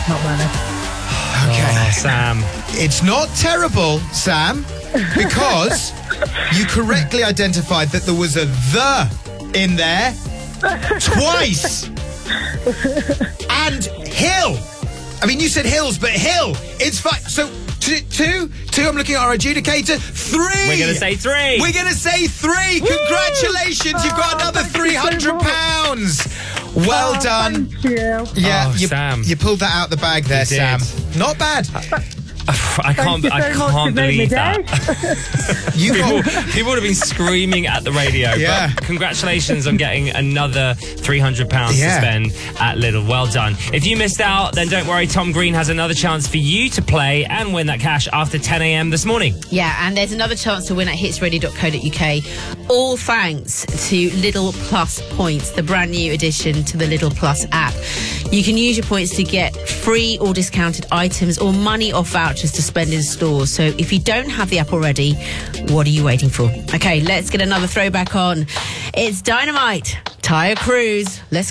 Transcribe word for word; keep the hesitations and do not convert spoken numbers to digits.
not bad. Okay. Oh, Sam. It's not terrible, Sam, because you correctly identified that there was a the in there twice. And hill. I mean, you said hills, but hill. It's fine. So two, two, two. I'm looking at our adjudicator. Three. We're going to say three. We're going to say three. Woo! Congratulations. You've got Oh, another thank you three so hundred much. pounds. Well Oh, done. Thank you. Yeah, Oh, you, Sam. you pulled that out the bag there, You Sam. did. Not bad. I can't. Thank you I so much. can't You made me believe day. that. You People, got, people would have been screaming at the radio. Yeah. But congratulations on getting another three hundred pounds Yeah. to spend at Lidl. Well done. If you missed out, then don't worry. Tom Green has another chance for you to play and win that cash after ten a.m. this morning. Yeah, and there's another chance to win at hits radio dot co dot uk. All thanks to Lidl Plus Points, the brand new addition to the Lidl Plus app. You can use your points to get free or discounted items or money off vouchers to spend in stores. So if you don't have the app already, what are you waiting for? Okay, let's get another throwback on. It's Dynamite, Tyre Cruise. Let's